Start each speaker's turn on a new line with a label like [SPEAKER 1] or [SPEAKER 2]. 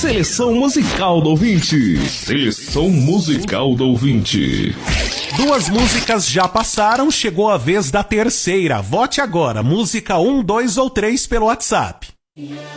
[SPEAKER 1] Seleção musical do ouvinte. Seleção musical do ouvinte.
[SPEAKER 2] 2 músicas já passaram, chegou a vez da terceira. Vote agora, música 1, 2 ou 3 pelo WhatsApp.